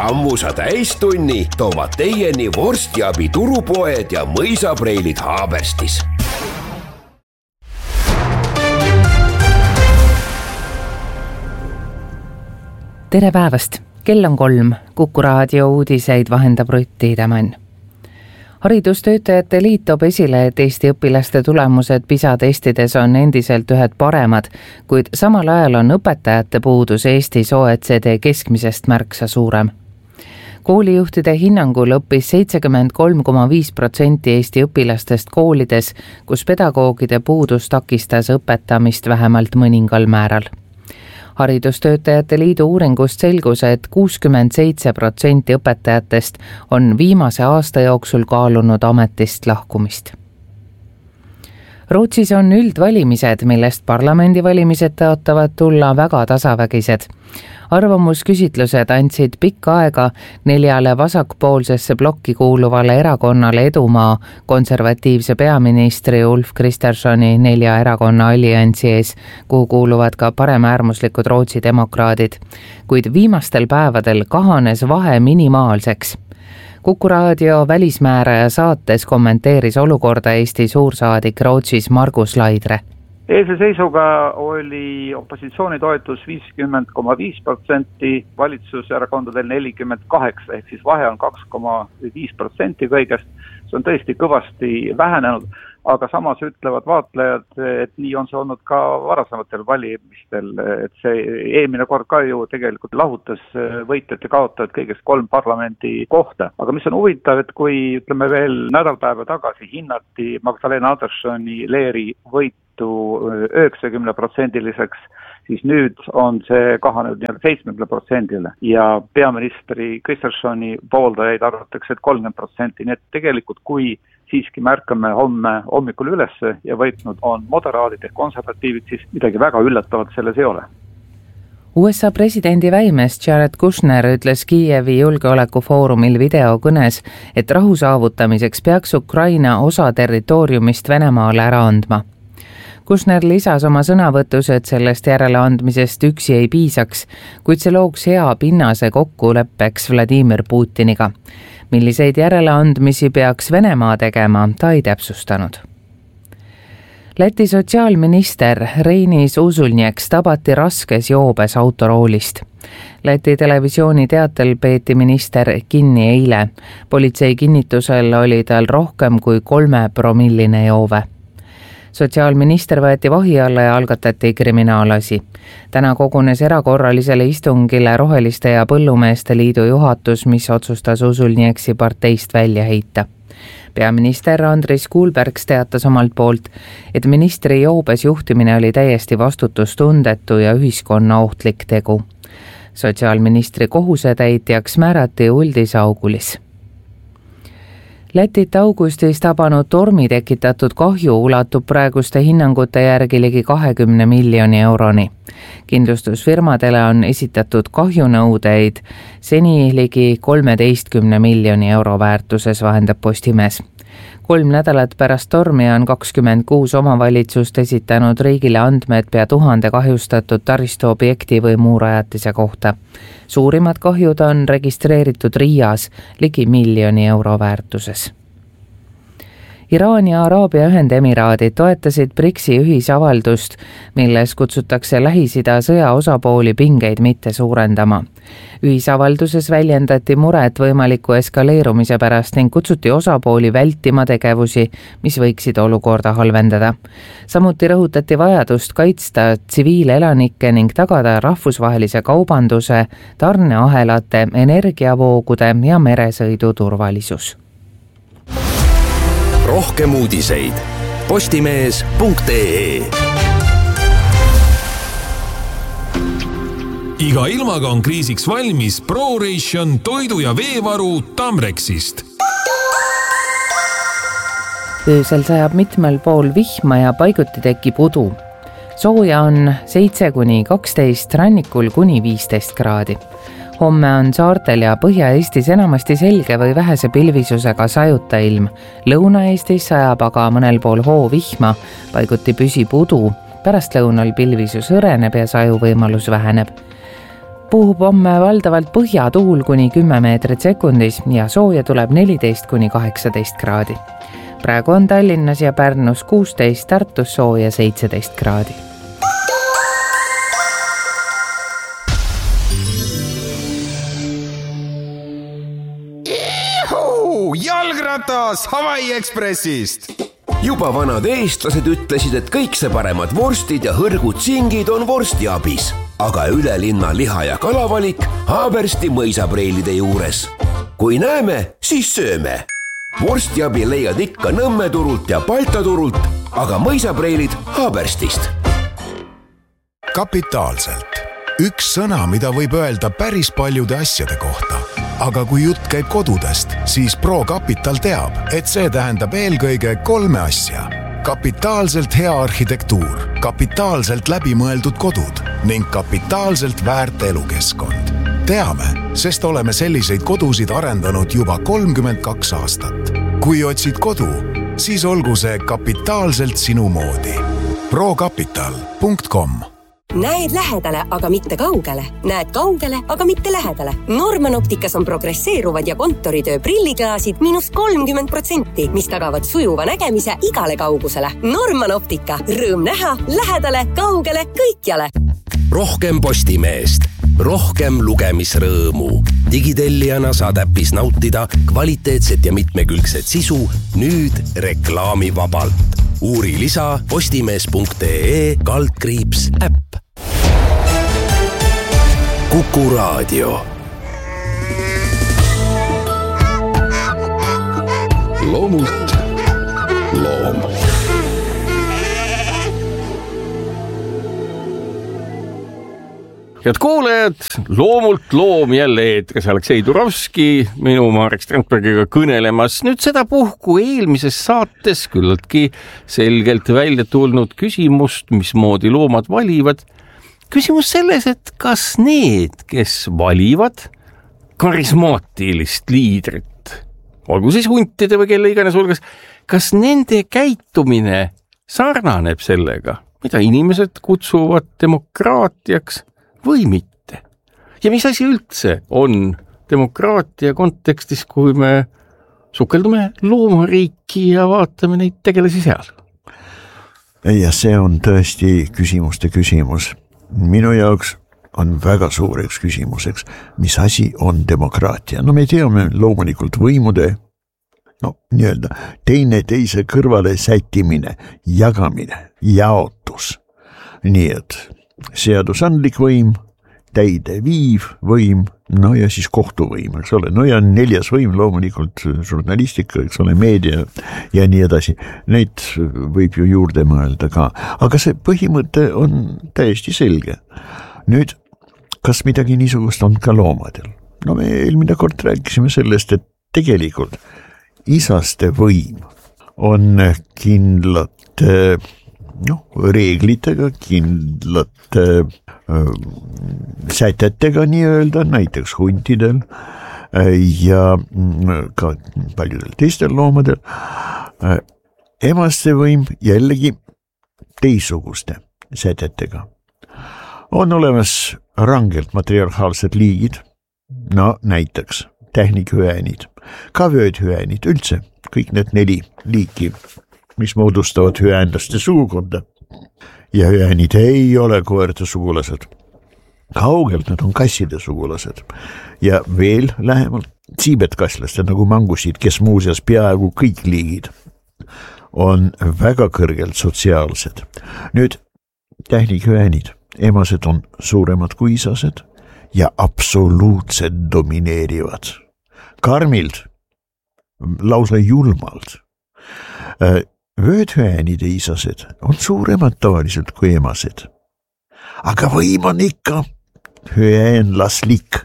Sammusa täistunni toovad teieni vorstiabi turupoed ja mõisapreilid Haaberstis. Tere päevast! Kell on 3. Kuku raadio uudiseid vahendab Rutti Idemann. Haridustöötajate liit toob esile, et Eesti õpilaste tulemused PISA-testides on endiselt ühed paremad, kuid samal ajal on õpetajate puudus Eestis OECD keskmisest märksa suurem. Koolijuhtide hinnangul õppis 73,5% Eesti õpilastest koolides, kus pedagoogide puudus takistas õpetamist vähemalt mõningal määral. Haridustöötajate liidu uuringust selgus, et 67% õpetajatest on viimase aasta jooksul kaalunud ametist lahkumist. Rootsis on üldvalimised, millest parlamendivalimised tõotavad tulla väga tasavägised. Arvamusküsitlused andsid pikka aega 4 vasakpoolsesse blokki kuuluvale erakonnale edumaa konservatiivse peaministri Ulf Kristerssoni 4 erakonna alliansi ees, kuhu kuuluvad ka paremäärmuslikud Rootsi demokraadid. Kuid viimastel päevadel kahanes vahe minimaalseks. Kuku raadio välismääraja saates kommenteeris olukorda Eesti suursaadik Rootsis Margus Laidre. Eilse seisuga oli opositsiooni toetus 50,5%, valitsuserakondadel 48%, ehk siis vahe on 2,5% kõigest. See on tõesti kõvasti vähenenud, aga samas ütlevad vaatlejad, et nii on see olnud ka varasematel valimistel, et see eelmine kord ka ju tegelikult lahutas võitjad ja kaotajad kõigest 3 parlamendi kohta. Aga mis on huvitav, et kui ütleme veel nädalpäeva tagasi hinnati Magdalena Anderssoni Leeri võitu 90%-liseks, siis nüüd on see kahanenud 70%-le ja peaministri Kristerssoni pooldajaid arvatakse, et 30%, nii et tegelikult kui siiski märkame homme hommikul ülesse ja võitnud on moderaadid ja konservatiivid, siis midagi väga üllatavat selles ei ole. USA presidendi väimes Jared Kushner ütles Kiievi julgeolekufoorumil videokõnes, et rahu saavutamiseks peaks Ukraina osa territooriumist Venemaale ära andma. Kushner lisas oma sõnavõtus, et sellest järeleandmisest üksi ei piisaks, kuid see looks hea pinnase kokkuleppeks Vladimir Putiniga. Milliseid järeleandmisi peaks Venemaa tegema, ta ei täpsustanud. Läti sotsiaalminister Reinis Usulnieks tabati raskes joobes autoroolist. Läti televisiooni teatel peeti minister kinni eile. Politsei kinnitusel oli tal rohkem kui 3-promilline joove. Sotsiaalminister võeti vahi alla ja algatati kriminaalasi. Täna kogunes erakorralisele istungile Roheliste ja Põllumeeste liidu juhatus, mis otsustas Usulnieksi parteist välja heita. Peaminister Andris Kuulbergs teatas omalt poolt, et ministri joobes juhtimine oli täiesti vastutustundetu ja ühiskonna ohtlik tegu. Sotsiaalministri kohusetäitjaks määrati Uldis Augulis. Lätit augustis tabanud tormi tekitatud kahju ulatub praeguste hinnangute järgi ligi 20 miljoni euroni. Kindlustusfirmadele on esitatud kahjunõudeid seni ligi 13 miljoni euro väärtuses, vahendab Postimees. 3 nädalat pärast tormi on 26 omavalitsust esitanud riigile andmed pea 1000 kahjustatud taristuobjekti või muu rajatise kohta. Suurimad kahjud on registreeritud Riias ligi 1 miljoni euro väärtuses. Iraan ja Araabia Ühendemiraadid toetasid BRICS-i ühisavaldust, milles kutsutakse Lähis-Ida sõja osapooli pingeid mitte suurendama. Ühisavalduses väljendati muret võimaliku eskaleerumise pärast ning kutsuti osapooli vältima tegevusi, mis võiksid olukorda halvendada. Samuti rõhutati vajadust kaitsta tsiviilelanikke ning tagada rahvusvahelise kaubanduse, tarneahelate, energiavoogude ja meresõidu turvalisus. Rohkem uudiseid postimees.ee. Iga ilmaga on kriisiks valmis ProRation toidu- ja veevaru Tamrexist. Öösel sajab mitmel pool vihma ja paiguti tekib udu. Sooja on 7-12, rannikul kuni 15 kraadi. Homme on saartel ja Põhja-Eestis enamasti selge või vähese pilvisusega sajuta ilm. Lõuna-Eestis sajab aga mõnel pool hoovihma, paiguti püsib udu. Pärast lõunal pilvisus hõreneb ja sajuvõimalus väheneb. puhub homme valdavalt põhjatuul kuni 10 meetrit sekundis ja sooja tuleb 14 kuni 18 kraadi. Praegu on Tallinnas ja Pärnus 16, Tartus sooja 17 kraadi. Jalgratas Hawaii Expressist! Juba vanad eestlased ütlesid, et kõik see paremad vorstid ja hõrgud singid on vorstiabis, aga ülelinna liha- ja kalavalik Haabersti mõisapreilide juures. Kui näeme, siis sööme. Vorstiabi leiad ikka Nõmme turult ja Balta turult, aga mõisapreilid Haaberstist. Kapitaalselt. Üks sõna, mida võib öelda päris paljude asjade kohta. Aga kui jutt käib kodudest, siis ProCapital teab, et see tähendab eelkõige 3 asja. Kapitaalselt hea arhitektuur, kapitaalselt läbimõeldud kodud ning kapitaalselt väärt elukeskkond. Teame, sest oleme selliseid kodusid arendanud juba 32 aastat. Kui otsid kodu, siis olgu see kapitaalselt sinu moodi. ProCapital.com Näed lähedale, aga mitte kaugele. Näed kaugele, aga mitte lähedale. Norman Opticas on progresseeruvad ja kontoritöö prilliklaasid -30%, mis tagavad sujuva nägemise igale kaugusele. Norman Optica. Rõõm näha, lähedale, kaugele, kõikjale. Rohkem Postimeest. Rohkem lugemisrõõmu. Digitellijana saad äppis nautida kvaliteetset ja mitmekülgset sisu nüüd reklaamivabalt. Uuri lisa postimees.ee/äpp. Kuku Raadio. Loomult loom. Head kuulajad, Loomult loom jälle eetris Aleksei Turovski, minu Marek Strandbergiga kõnelemas. Nüüd seda puhku eelmises saates küllaltki selgelt välja tulnud küsimust, mismoodi loomad valivad. Küsimus selles, et kas need, kes valivad karismaatilist liidrit, olgu siis huntide või kelle iganes hulgas, kas nende käitumine sarnaneb sellega, mida inimesed kutsuvad demokraatiaks või mitte? Ja mis asi üldse on demokraatia kontekstis, kui me sukeldume loomariiki ja vaatame neid tegelasi seal? Ja see on tõesti küsimuste küsimus. Minu jaoks on väga suureks küsimuseks, mis asi on demokraatia. No me teame loomulikult võimude, nii-öelda teise kõrvale sättimine, jagamine, jaotus. Nii et seadusandlik võim, täideviiv võim, ja siis kohtuvõim, eks ole. Ja 4. võim loomulikult žurnalistika, eks ole, meedia ja nii edasi. Neid võib ju juurde mõelda ka. Aga see põhimõte on täiesti selge. Nüüd, kas midagi niisugust on ka loomadel? Me eelmine kord rääkisime sellest, et tegelikult isaste võim on kindlate reeglitega, kindlate sätetega nii-öelda, näiteks huntidel ja ka paljudel teistel loomadel. Emaste võim jällegi teisuguste sätetega. On olemas rangelt matriarhaalsed liigid, näiteks tähnikhüäänid, ka vöödhüäänid, üldse kõik need 4 liiki, mis moodustavad hüäänlaste sugukonda. Ja hüäänid ei ole koerte sugulased. Kaugelt nad on kasside sugulased. Ja veel lähemalt siibetkaslaste nagu mangusid, kes muuseas peaaegu kõik liigid, on väga kõrgelt sotsiaalsed. Nüüd tähnikhüäänid, emased on suuremad kui isased ja absoluutselt domineerivad. Karmild, lausa julmalt. Vöödhüäänide isased on suuremad tavaliselt kui emased. Aga võim on ikka hüäänlaslik.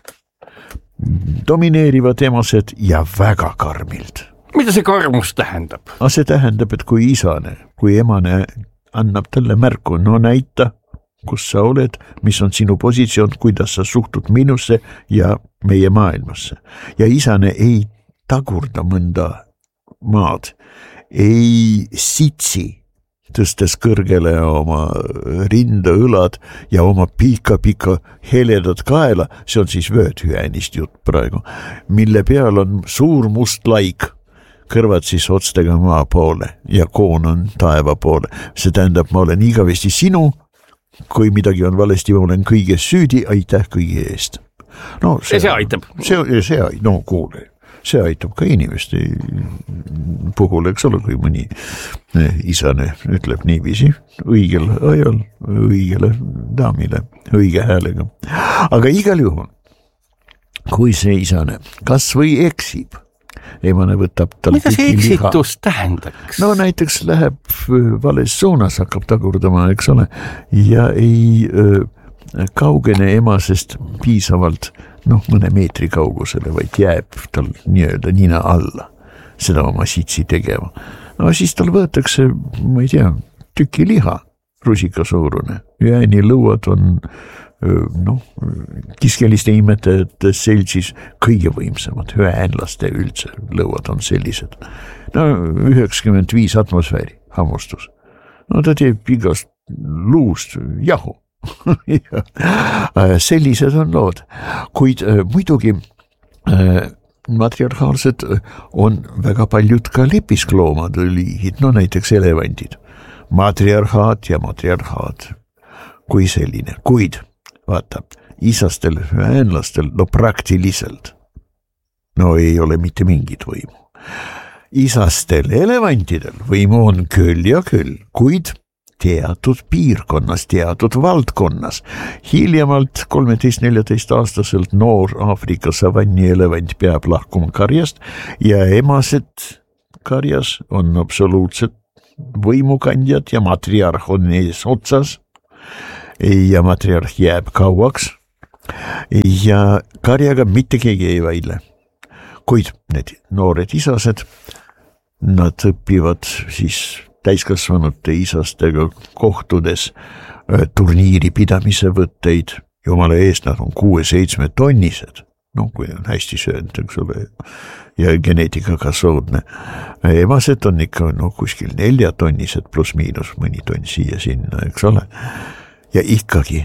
Domineerivad emased ja väga karmild. Mida see karmus tähendab? See tähendab, et kui isane, kui emane annab talle märku, näita, kus sa oled, mis on sinu positsioon, kuidas sa suhtud minusse ja meie maailmasse. Ja isane ei tagurda mõnda maad, ei sitsi tõstes kõrgele oma rinda, õlad ja oma pika heledat kaela, see on siis vööthüänist jutt praegu, mille peal on suur must laik, kõrvad siis otstega maa poole ja koon on taeva poole. See tähendab, ma olen igavesti sinu, kui midagi on valesti, ma olen kõiges süüdi, aitäh kõigi eest. No, see aitab. See aitab ka inimeste puhul, eks ole, kui mõni isane ütleb niiviisi õigel ajal, õigele daamile, õige häälega. Aga igal juhul, kui see isane kas või eksib, emane võtab tal mida see eksitus tähendaks? No näiteks läheb vales suunas, hakkab tagurdama, eks ole, ja ei kaugene emasest piisavalt mõne meetri kaugusele, vaid jääb tal nii-öelda nina alla seda oma sitsi tegema. No siis tal võetakse, ma ei tea, tüki liha, rusika suurune. Jääni lõuad on kiskeliste imetajate seltsis kõige võimsamad, höäänlaste üldse lõuad on sellised. 95 atmosfääri hammustus. No ta teeb igast luust jahu. Sellised on lood, kuid muidugi matriarhaalsed on väga paljud ka lepiskloomade liigid, näiteks elevandid, matriarhaat ja matriarhaat kui selline, kuid vaata, isastel äänlastel praktiliselt ei ole mitte mingit võimu. Isastel elevantidel võimu on küll ja küll, kuid teatud piirkonnas, teatud valdkonnas. Hiljemalt 13-14 aastaselt noor Aafrika savanni elevant peab lahkuma karjast ja emased karjas on absoluutselt võimukandjad ja matriarh on ees otsas ja matriarh jääb kauaks ja karjaga mitte keegi ei vaidle. Kuid need noored isased, nad õpivad siis täiskasvanute isastega kohtudes turniiri pidamise võtteid. Jumala eest, nad on 6-7 tonnised. Kui on hästi söönud, eks ole, ja geneetikaga soodne. Emased on ikka kuskil 4 tonnised pluss miinus mõni tonn siia sinna, eks ole. Ja ikkagi,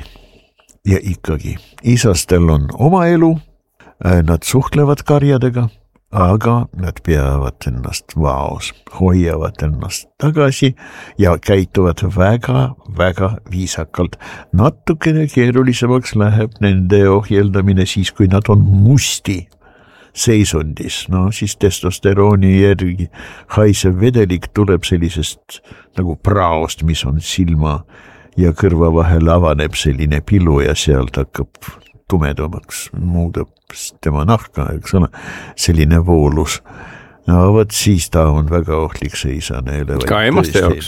isastel on oma elu, nad suhtlevad karjadega, aga nad peavad ennast vaos, hoiavad ennast tagasi ja käituvad väga viisakalt. Natukene keerulisemaks läheb nende ohjeldamine siis, kui nad on musti seisundis. Siis testosterooni järgi haisev vedelik tuleb sellisest nagu praost, mis on silma ja kõrva vahel avaneb selline pilu ja sealt hakkab tumedamaks, muudab tema nahka, eks ole, selline voolus. Võt siis ta on väga ohtlik see isane elevant. Ka emaste jaoks?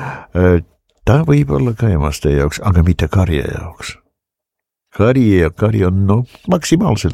Ta võib olla ka emaste jaoks, aga mitte karje jaoks. Kari on maksimaalselt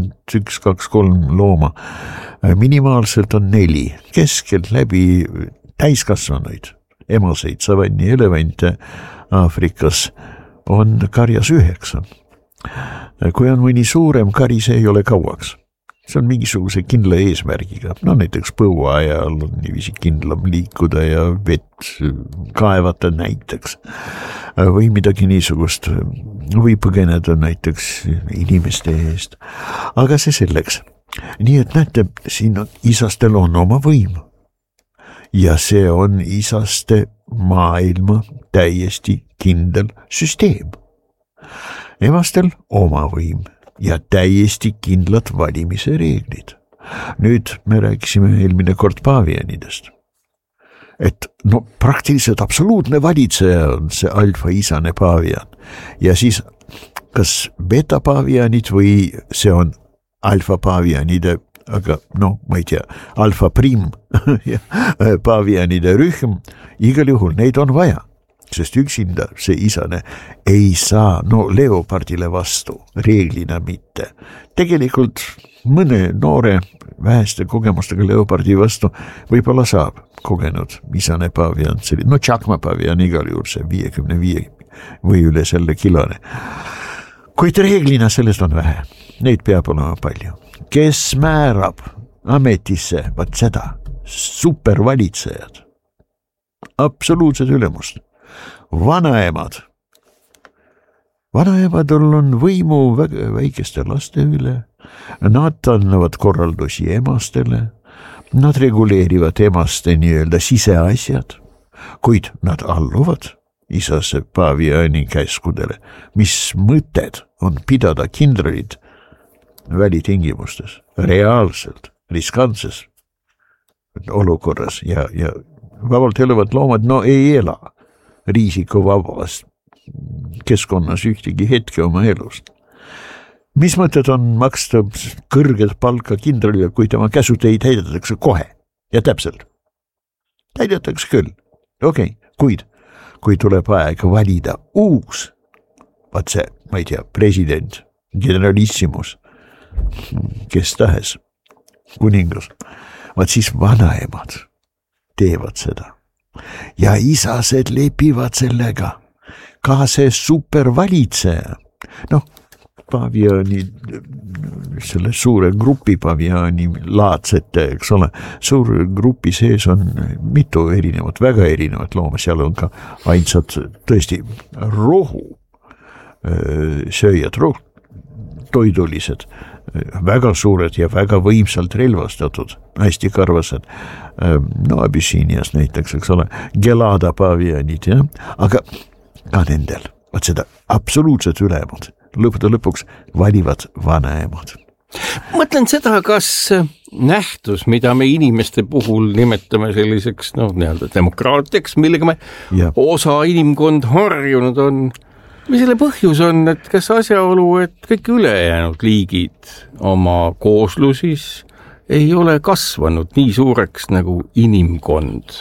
21-23 looma. Minimaalselt on 4. Keskel läbi täiskasvanuid, emaseid savanni elevante Aafrikas on karjas 9. Kui on mõni suurem kari, see ei ole kauaks. See on mingisuguse kindla eesmärgiga. Näiteks põua ajal on niiviisi kindlam liikuda ja vett kaevata näiteks. Või midagi niisugust. Või põgeneda näiteks inimeste eest. Aga see selleks. Nii et näete, siin isastel on oma võim. Ja see on isaste maailma täiesti kindel süsteem. Emastel oma võim ja täiesti kindlad valimise reeglid. Nüüd me rääkisime eelmine kord paavianidest. Et praktiliselt absoluutne valitseja on see alfa isane paavian. Ja siis kas beta paavianid või see on alfa paavianide, aga ma ei tea, alfa prim paavianide rühm, igal juhul neid on vaja. Sest üksinda see isane ei saa leopardile vastu, reeglina mitte. Tegelikult mõne noore väheste kogemustega leopardi vastu võib-olla saab kogenud isane paavian, Tšakma paavian igal juhul see 55 või üle selle kilone. Kuid reeglina sellest on vähe, neid peab olema palju. Kes määrab ametisse, vaat seda, supervalitsejad, absoluutset ülemust. Vanaemadel on võimu väga väikeste laste üle, nad annavad korraldusi emastele, nad reguleerivad emaste nii-öelda siseasjad, kuid nad alluvad isase paviani käskudele, mis mõtted on pidada kindralid välitingimustes, reaalselt, riskantses olukorras ja vabalt eluvad loomad ei ela riisikuvabas keskkonnas ühtegi hetke oma elust. Mis mõtted on maksta kõrget palka kindralile, kui tema käsud ei täidetakse kohe ja täpselt? Täidetakse küll, okei, kuid kui tuleb aeg valida uus, vaat see, ma ei tea, president, generalissimus, kes tahes, kuningas, vaat siis vanaemad teevad seda. Ja isased lepivad sellega, ka see supervalitseja, paviani, selle suure grupi paviani laadsete, eks ole, suure grupi sees on mitu erinevat, väga erinevat looma, seal on ka ainsad tõesti rohu sööjad, toidulised, väga suured ja väga võimsalt relvastatud, hästi karvased, Abyssinias näiteks, eks ole, Gelada pavianid, jah, aga ka nendel, vaat seda absoluutset ülemad lõppude lõpuks valivad vanaemad. Mõtlen seda, kas nähtus, mida me inimeste puhul nimetame selliseks nii-öelda demokraatiaks, millega me osa inimkond harjunud on, mis selle põhjus on, et kas asjaolu, et kõik ülejäänud liigid oma kooslusis ei ole kasvanud nii suureks nagu inimkond,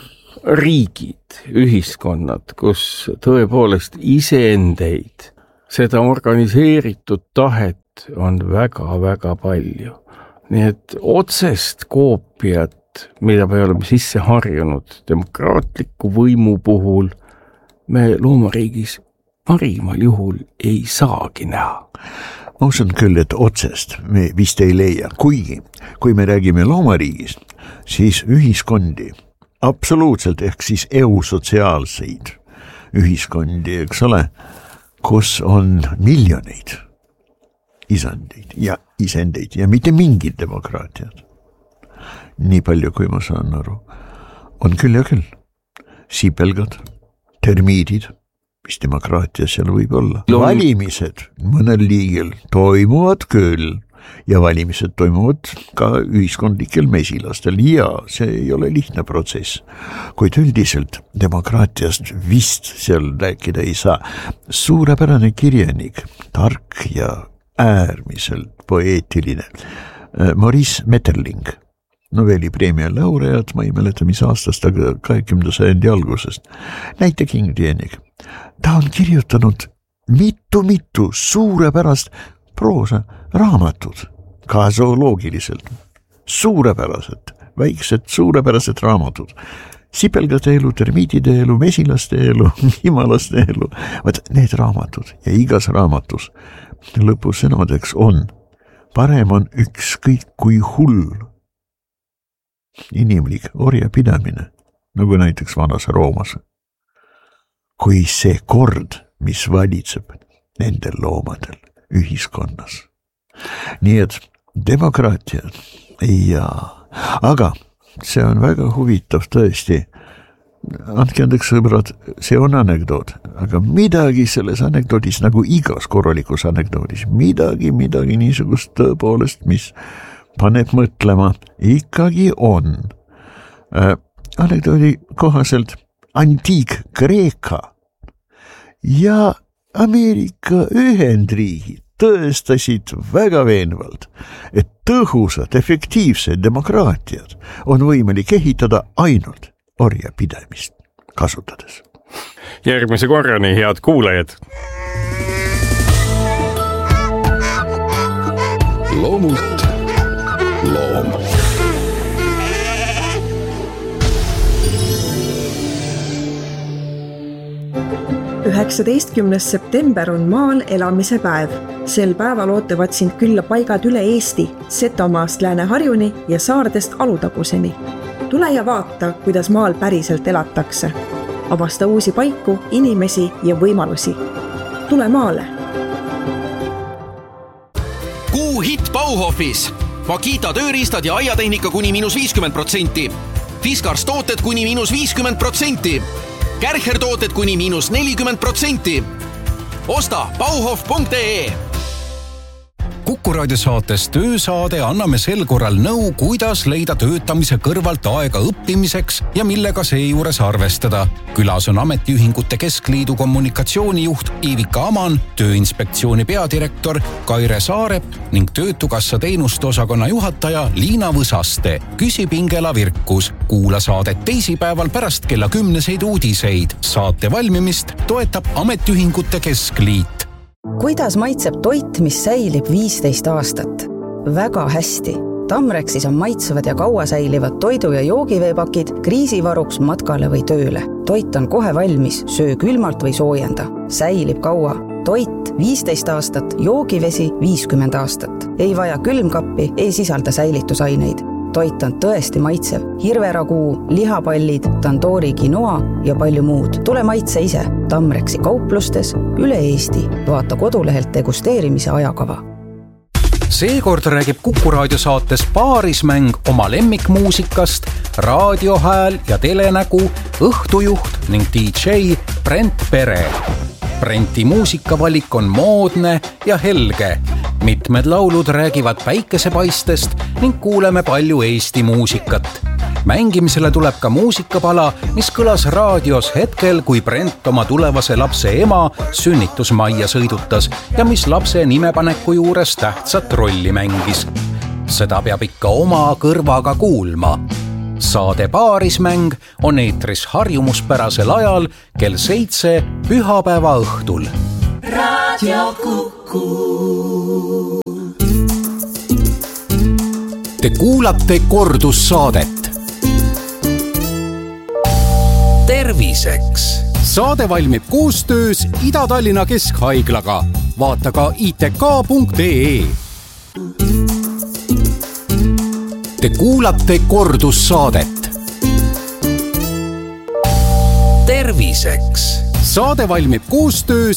riigid, ühiskonnad, kus tõepoolest iseendeid seda organiseeritud tahet on väga-väga palju. Nii et otsest koopiat, mida me oleme sisse harjunud demokraatliku võimu puhul, me loomariigis parimal juhul ei saagi näha. Ma usun küll, et otsest me vist ei leia, kuigi kui me räägime loomariigist, siis ühiskondi, absoluutselt ehk siis eusotsiaalseid ühiskondi, eks ole, kus on miljoneid isandeid ja isendeid ja mitte mingid demokraatiad. Nii palju, kui ma saan aru, on küll ja küll. Sipelgad, termiidid, mis demokraatia seal võib olla. Valimised mõnel liigel toimuvad küll ja valimised toimuvad ka ühiskondlikel mesilastel ja see ei ole lihtne protsess. Kuid üldiselt demokraatiast vist seal rääkida ei saa. Suurepärane kirjanik, tark ja äärmiselt poeetiline Maurice Maeterlinck, novellipreemia laureaat, ma ei mäleta mis aastast, aga 20. sajandi algusest, näitekirjanik. Ta on kirjutanud mitu suurepärast proosa raamatud, ka zooloogiliselt, suurepärased, väiksed suurepärased raamatud, sipelgate elu, termiitide elu, mesilaste elu, himalaste elu, vaat need raamatud ja igas raamatus lõpusõnadeks on, parem on ükskõik kui hull inimlik orjapidamine, nagu näiteks vanas Roomas, kui see kord, mis valitseb nendel loomadel ühiskonnas. Nii et demokraatia, aga see on väga huvitav tõesti. Andke andeks sõbrad, see on anekdoot, aga midagi selles anekdoodis, nagu igas korralikus anekdoodis, midagi niisugust tõepoolest, mis paneb mõtlema, ikkagi on. Anekdoodi kohaselt Antiik-Kreeka ja Ameerika Ühendriigid tõestasid väga veenvalt, et tõhusad, efektiivsed demokraatiad on võimalik ehitada ainult orjapidamist kasutades. Järgmise korrani, head kuulajad! Loomult loom. September on maal elamise päev. Sel päeval ootavad sind külla paigad üle Eesti, Setomaast Lääne-Harjuni ja saardest Alutaguseni. tule ja vaata, kuidas maal päriselt elatakse. Avasta uusi paiku, inimesi ja võimalusi. Tule maale! Kuu hitt Bauhofis. Makita tööriistad ja aiatehnika kuni -50%. Fiskars tooted kuni -50%. Kärcher tooted kuni -40%. Osta bauhof.ee. Kuku Raadio saates Töösaade anname sel korral nõu, kuidas leida töötamise kõrvalt aega õppimiseks ja millega seejuures arvestada. Külas on Ametiühingute Keskliidu kommunikatsioonijuht Iivika Aman, Tööinspektsiooni peadirektor Kaire Saarep ning Töötukassa teenuste osakonna juhataja Liina Võsaste. Küsib Ingela Virkus. Kuula saadet teisipäeval pärast kella 10 uudiseid. Saate valmimist toetab Ametiühingute Keskliit. Kuidas maitseb toit, mis säilib 15 aastat? Väga hästi. Tamrexis on maitsevad ja kaua säilivad toidu- ja joogiveepakid kriisivaruks matkale või tööle. Toit on kohe valmis, söö külmalt või soojenda. Säilib kaua. Toit 15 aastat, joogivesi 50 aastat. Ei vaja külmkappi, ei sisalda säilitusaineid. Toit on tõesti maitsev. Hirveraguu, lihapallid, tandoori quinoa ja palju muud. Tule maitse ise. Tamrexi kauplustes üle Eesti. Vaata kodulehelt degusteerimise ajakava. Seekord räägib Kuku Raadio saates Paarismäng oma lemmikmuusikast, raadiohääl ja telenägu, õhtujuht ning DJ Brent Pere. Brenti muusikavalik on moodne ja helge. Mitmed laulud räägivad päikesepaistest ning kuuleme palju Eesti muusikat. Mängimisele tuleb ka muusikapala, mis kõlas raadios hetkel, kui Brent oma tulevase lapse ema sünnitusmajja sõidutas ja mis lapse nimepaneku juures tähtsat rolli mängis. Seda peab ikka oma kõrvaga kuulma. Saade Paarismäng on eetris harjumuspärasel ajal kell 7 pühapäeva õhtul. Raadio Kuku. Te kuulate kordussaadet. Terviseks. Saade valmib koostöös Ida-Tallinna Keskhaiglaga. Vaata ka itk.ee. Te kuulate kordussaadet. Terviseks. Saade valmib koostöös